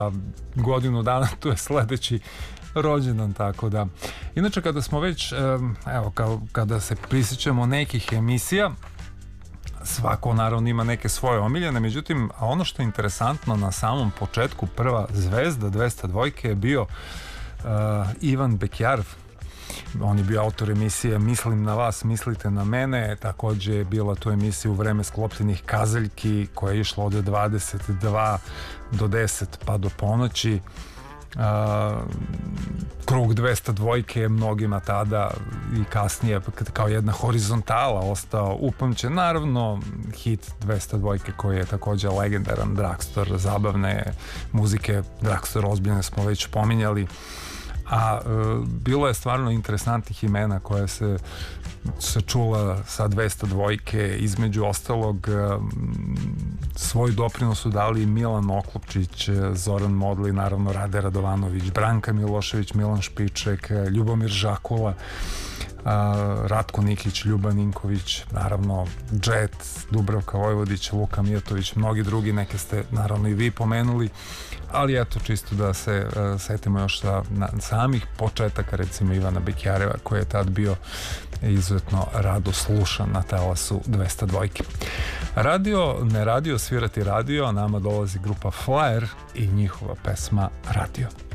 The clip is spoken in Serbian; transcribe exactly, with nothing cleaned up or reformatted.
godinu dana, tu je sledeći rođendan, tako da. Inače, kada smo već, evo, kao, kada se prisjećamo nekih emisija, svako naravno ima neke svoje omiljene, međutim, ono što je interesantno, na samom početku prva zvezda dvesta dva je bio uh, Ivan Bekjarv. On je bio autor emisije Mislim na vas, mislite na mene. Takođe je bila tu emisija U vreme sklopljenih kazaljki koja je išla od dvadeset dva do deset pa do ponoći. Uh, krug dvesta dva je mnogima tada i kasnije kao jedna horizontala ostao upamćen. Naravno hit dvesta dva koji je takođe legendaran, Dragstor, zabavne muzike, Dragstor ozbiljne smo već pominjali, a uh, bilo je stvarno interesantnih imena koja se se čula sa dvesta dva, između ostalog svoj doprinos su dali Milan Oklopčić, Zoran Modli, naravno Rade Radovanović, Branka Milošević, Milan Špiček, Ljubomir Žakula, Ratko Nikić, Ljuban Ninković, naravno Džet, Dubravka Vojvodić, Luka Mijatović, mnogi drugi, neke ste naravno i vi pomenuli, ali eto, čisto da se uh, setimo još sa na, samih početaka, recimo Ivana Bekjareva, koji je tad bio izuzetno rado slušan na talasu dvesta dva. Radio, ne radio, svirati radio, a nama dolazi grupa Flyer i njihova pesma Radio.